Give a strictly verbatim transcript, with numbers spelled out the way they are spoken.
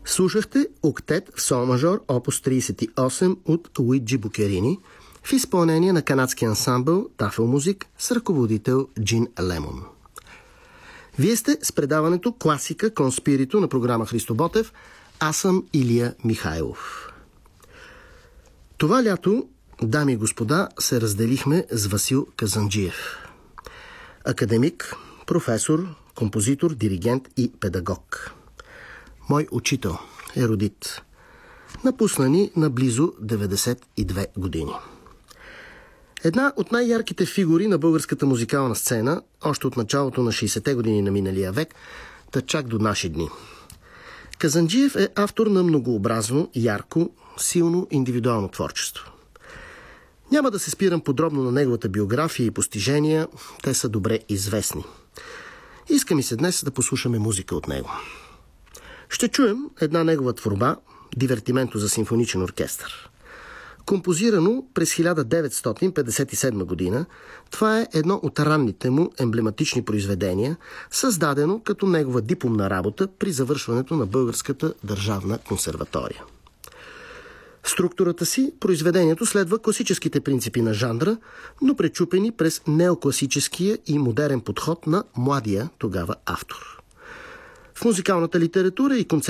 Слушахте октет в сол мажор, опус тридесет и осем от Луиджи Букерини в изпълнение на канадския ансамбъл Тафел Музик с ръководител Джин Лемон. Вие сте с предаването Класика Конспирито на програма Христо Ботев. Аз съм Илия Михайлов. Това лято, дами и господа, се разделихме с Васил Казанджиев. Академик, професор, композитор, диригент и педагог. Мой учител, ерудит. Напусна ни на близо деветдесет и две години. Една от най-ярките фигури на българската музикална сцена, още от началото на шейсетте години на миналия век, та чак до наши дни. Казанджиев е автор на многообразно, ярко, силно индивидуално творчество. Няма да се спирам подробно на неговата биография и постижения, те са добре известни. Иска ми се днес да послушаме музика от него. Ще чуем една негова творба, Дивертименто за симфоничен оркестър. Композирано през хиляда деветстотин петдесет и седма година, това е едно от ранните му емблематични произведения, създадено като негова дипломна работа при завършването на Българската държавна консерватория. В структурата си произведението следва класическите принципи на жанра, но пречупени през неокласическия и модерен подход на младия тогава автор. В музикалната литература и концепция